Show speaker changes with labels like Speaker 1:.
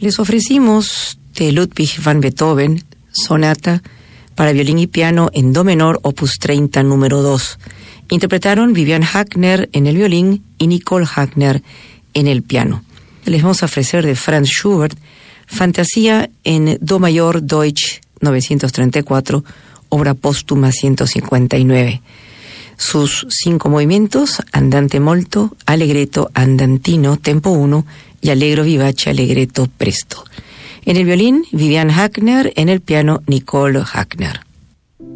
Speaker 1: Les ofrecimos de Ludwig van Beethoven, sonata para violín y piano en do menor, opus 30, número 2. Interpretaron Vivian Hackner en el violín y Nicole Hackner en el piano. Les vamos a ofrecer de Franz Schubert, Fantasía en do mayor Deutsch 934, obra póstuma 159. Sus 5 movimientos: andante molto, allegretto, andantino, tempo 1 y allegro vivace, allegretto presto. En el violín, Vivian Hackner; en el piano, Nicole Hackner.